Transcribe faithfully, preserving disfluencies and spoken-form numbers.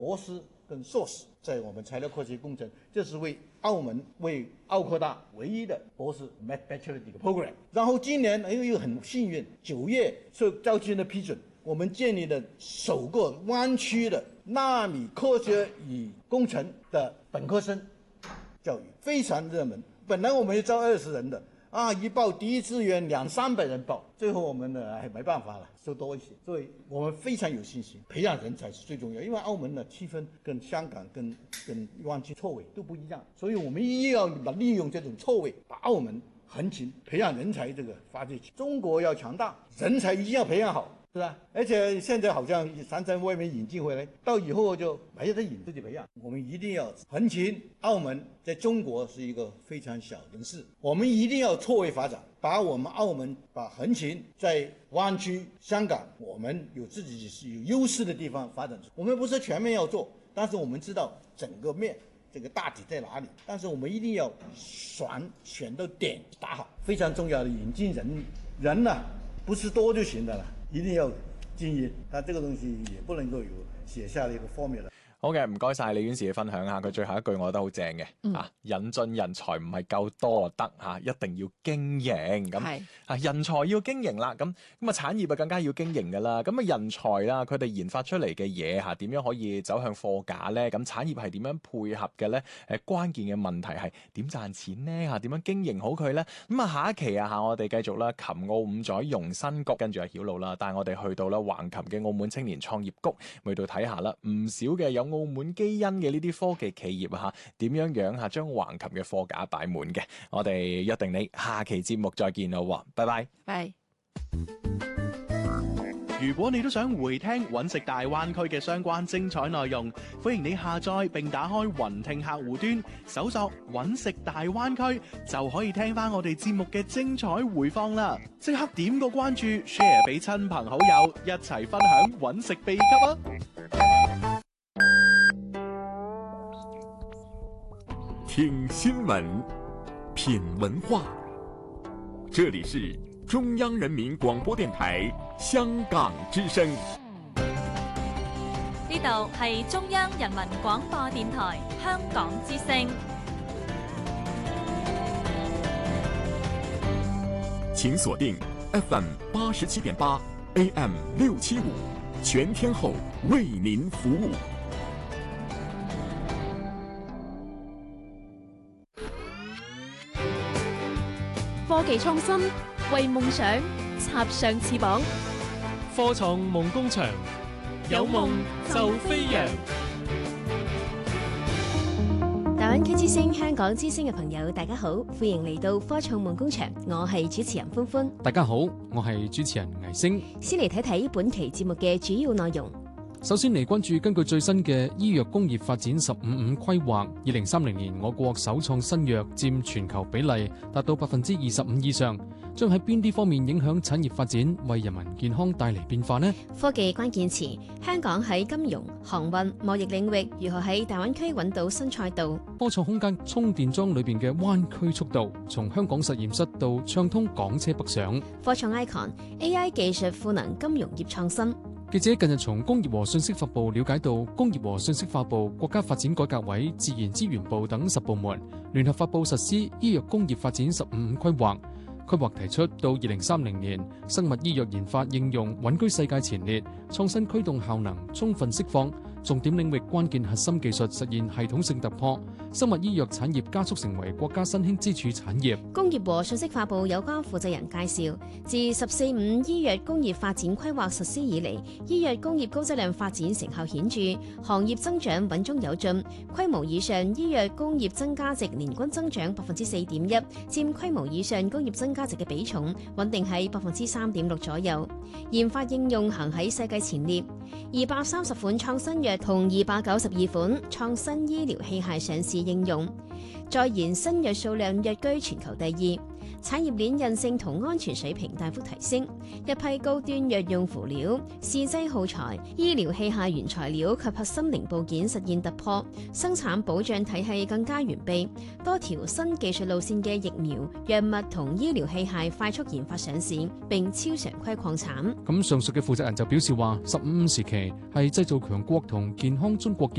博士跟硕士，在我们材料科学工程，这是为澳门为澳科大唯一的博士 Bachelor 的一个 program。然后今年又又很幸运，九月受教区的批准，我们建立了首个湾区的纳米科学与工程的本科生教育，非常热门。本来我们要招二十人的。啊！一报第一志愿两三百人报，最后我们呢还没办法了，收多一些。所以我们非常有信心，培养人才是最重要。因为澳门的气氛跟香港、跟跟湾区错位都不一样，所以我们一定要利用这种错位，把澳门横琴培养人才这个发掘起。中国要强大，人才一定要培养好。是吧？而且现在好像常常外面引进回来，到以后就没得引，自己培养。我们一定要横琴，澳门在中国是一个非常小的市，我们一定要错位发展，把我们澳门把横琴在湾区、香港，我们有自己是有优势的地方发展出。我们不是全面要做，但是我们知道整个面这个大体在哪里，但是我们一定要选选到点打好，非常重要的引进人人呢、啊，不是多就行的了。一定要經營，但這個東西也不能夠有寫下的一個 formula。 好嘅，唔該晒李院士嘅分享嚇。佢最後一句我覺得好正嘅，嗯、啊引進人才唔係夠多就得嚇，一定要經營咁啊人才要經營啦，咁咁啊產業啊更加要經營㗎啦。咁啊人才啦，佢哋研發出嚟嘅嘢嚇點樣可以走向貨架咧？咁產業係點樣配合嘅咧？誒關鍵嘅問題係點賺錢咧？嚇點樣經營好佢咧？咁啊下一期啊嚇我哋繼續啦，琴澳五載融新局，跟住阿曉露啦，帶我哋去到啦橫琴嘅澳門青年創業谷，去到睇下啦，唔少嘅有澳門基因嘅呢啲科技企業啊，點樣樣嚇將橫琴嘅貨架擺滿嘅？我哋約定你下期節目再見咯，拜拜。 拜。 如果你都想回聽揾食大灣區嘅相關精彩內容，歡迎你下載並打開雲聽客戶端，搜索揾食大灣區，就可以聽翻我哋節目嘅精彩回放啦！即刻點個關注 ，share 俾親朋好友，一齊分享揾食秘笈啊！ 聽新聞，品文化，這裡是中央人民廣播電台香港之聲。 呢度係中央人民廣播電台香港之聲。 請鎖定 F M 八十七點八 A M 六七五，全天候為您服務。 科技創新，為夢想插上翅膀。 科創夢工場，有夢就飛揚。 大灣區之聲、香港之聲嘅朋友，大家好，歡迎嚟到科創夢工場，我係主持人歡歡。 大家好，我係主持人倪星。 先嚟睇睇本期節目嘅主要內容。 首先嚟關注根據最新嘅醫藥工業發展十五五規劃，二零三零年我國首創新藥佔全球比例達到百分之二十五以上，將喺邊啲方面影響產業發展，為人民健康帶嚟變化呢？ 科技關鍵詞，香港喺金融、航運、貿易領域如何喺大灣區揾到新賽道？ 科創空間充電樁裏邊嘅灣區速度，從香港實驗室到暢通港車北上。 科創 Icon A I 技術賦能金融業創新。 記者近日從工業和信息發布了解到，工業和信息化部、國家發展改革委、自然資源部等十部門聯合發布實施醫藥工業發展十五五規劃。規劃提出到二零三零年，生物醫藥研發應用穩居世界前列，創新驅動效能充分釋放，重點領域關鍵核心技術實現系統性突破，生物醫藥產業加速成為國家新興支柱產業。 工業和信息化部有關負責人介紹，自十四五醫藥工業發展規劃實施以嚟，醫藥工業高質量發展成效顯著，行業增長穩中有進，規模以上醫藥工業增加值年均增長百分之四點一，佔規模以上工業增加值嘅比重穩定喺百分之三點六左右。研發應用行喺世界前列，二百三十款創新藥同二百九十二款創新醫療器械上市應用，在研新藥數量躍居全球第二。 產業鏈韌性同安全水平大幅提升，一批高端藥用輔料、試劑耗材、醫療器械原材料及核心零部件實現突破，生產保障體系更加完備，多條新技術路線嘅疫苗、藥物同醫療器械快速研發上市，並超常規擴產。 咁上述嘅負責人就表示話，十五五時期係製造強國同健康中國